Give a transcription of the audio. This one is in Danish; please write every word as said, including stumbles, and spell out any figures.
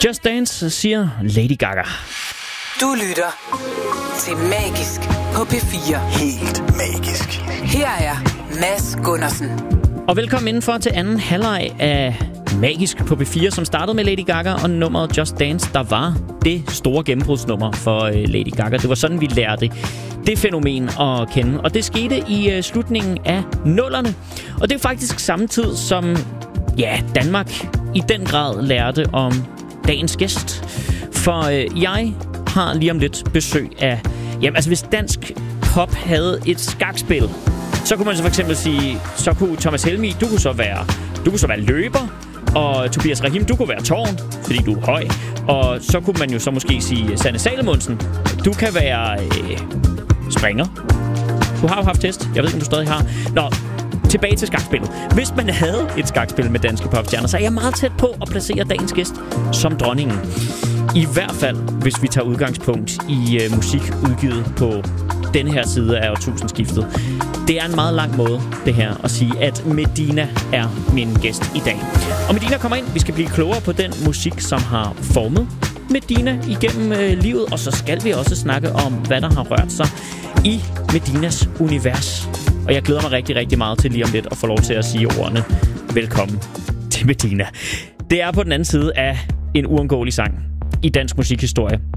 Just Dance, siger Lady Gaga. Du lytter til Magisk på P fire. Helt magisk. Her er Mads Gundersen. Og velkommen indenfor til anden halvleg af Magisk på P fire, som startede med Lady Gaga og nummeret Just Dance, der var det store gennembrudsnummer for Lady Gaga. Det var sådan, vi lærte det fænomen at kende. Og det skete i slutningen af nullerne. Og det er faktisk samtidig som ja, Danmark i den grad lærte om dagens gæst. For øh, jeg har lige om lidt besøg af... Jamen altså, hvis dansk pop havde et skakspil, så kunne man så for eksempel sige, så kunne Thomas Helmig, du kunne så være, du kunne så være løber, og Tobias Rahim, du kunne være tårn, fordi du er høj. Og så kunne man jo så måske sige, Sanne Salomonsen, du kan være øh, springer. Du har jo haft test. Jeg ved ikke, om du stadig har. Nå, tilbage til skakspillet. Hvis man havde et skakspil med danske popstjerner, så er jeg meget tæt på at placere dagens gæst som dronningen. I hvert fald, hvis vi tager udgangspunkt i øh, musik udgivet på denne her side af årtusindskiftet. Det er en meget lang måde, det her, at sige, at Medina er min gæst i dag. Og Medina kommer ind. Vi skal blive klogere på den musik, som har formet Medina igennem øh, livet. Og så skal vi også snakke om, hvad der har rørt sig i Medinas univers. Og jeg glæder mig rigtig, rigtig meget til lige om lidt at få lov til at sige ordene velkommen til Medina. Det er på den anden side af en uundgåelig sang i dansk musikhistorie.